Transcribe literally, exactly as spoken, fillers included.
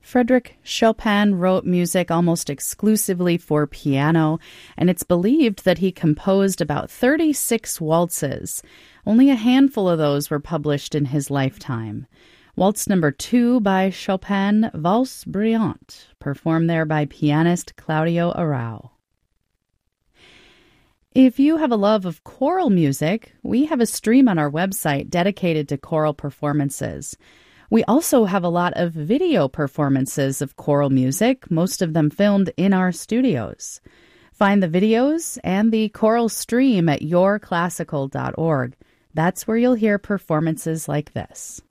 Frédéric Chopin wrote music almost exclusively for piano, and it's believed that he composed about thirty-six waltzes. Only a handful of those were published in his lifetime. Waltz number two by Chopin, Valse Brillante, performed there by pianist Claudio Arrau. If you have a love of choral music, we have a stream on our website dedicated to choral performances. We also have a lot of video performances of choral music, most of them filmed in our studios. Find the videos and the choral stream at your classical dot org. That's where you'll hear performances like this.